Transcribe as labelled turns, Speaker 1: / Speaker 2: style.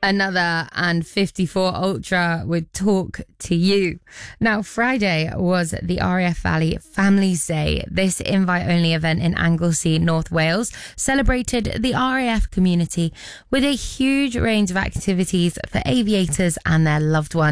Speaker 1: Another and 54 Ultra would talk to you. Now, Friday was the RAF Valley Families Day. This invite-only event in Anglesey, North Wales, celebrated the RAF community with a huge range of activities for aviators and their loved ones.